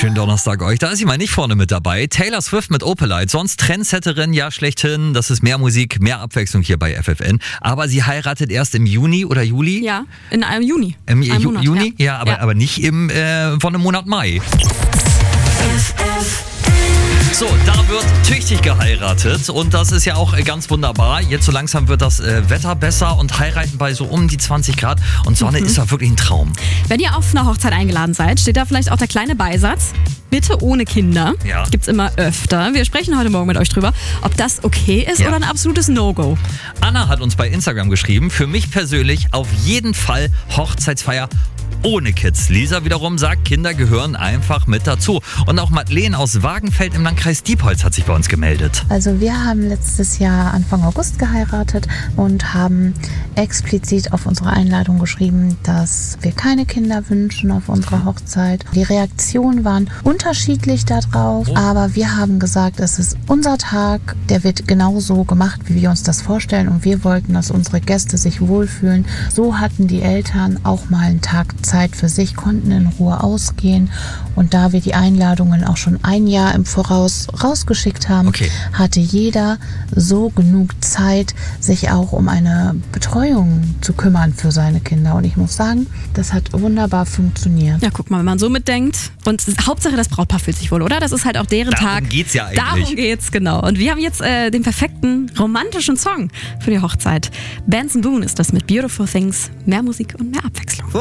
wunderschönen Donnerstag euch. Da ist sie mal nicht vorne mit dabei. Taylor Swift mit Opalite, sonst Trendsetterin, ja schlechthin. Das ist mehr Musik, mehr Abwechslung hier bei FFN. Aber sie heiratet erst im Juni oder Juli? Ja, in einem Juni. Im Monat, Juni? Ja, aber nicht von dem Monat Mai. So, da wird tüchtig geheiratet und das ist ja auch ganz wunderbar. Jetzt so langsam wird das Wetter besser und heiraten bei so um die 20 Grad und Sonne ist ja wirklich ein Traum. Wenn ihr auf eine Hochzeit eingeladen seid, steht da vielleicht auch der kleine Beisatz. Bitte ohne Kinder. Ja. Gibt's immer öfter. Wir sprechen heute Morgen mit euch drüber, ob das okay ist oder ein absolutes No-Go. Anna hat uns bei Instagram geschrieben, für mich persönlich auf jeden Fall Hochzeitsfeier ohne Kids. Lisa wiederum sagt, Kinder gehören einfach mit dazu. Und auch Madeleine aus Wagenfeld im Landkreis Diepholz hat sich bei uns gemeldet. Also wir haben letztes Jahr Anfang August geheiratet und haben explizit auf unsere Einladung geschrieben, dass wir keine Kinder wünschen auf unserer Hochzeit. Die Reaktionen waren unterschiedlich darauf, aber wir haben gesagt, es ist unser Tag, der wird genauso gemacht, wie wir uns das vorstellen und wir wollten, dass unsere Gäste sich wohlfühlen. So hatten die Eltern auch mal einen Tag Zeit für sich, konnten in Ruhe ausgehen und da wir die Einladungen auch schon ein Jahr im Voraus rausgeschickt haben, hatte jeder so genug Zeit, sich auch um eine Betreuung zu kümmern für seine Kinder und ich muss sagen, das hat wunderbar funktioniert. Ja, guck mal, wenn man so mitdenkt und Hauptsache das Brautpaar fühlt sich wohl, oder? Das ist halt auch deren Tag. Darum geht's ja eigentlich. Darum geht's, genau. Und wir haben jetzt den perfekten romantischen Song für die Hochzeit. Benson Boone ist das mit Beautiful Things. Mehr Musik und mehr Abwechslung.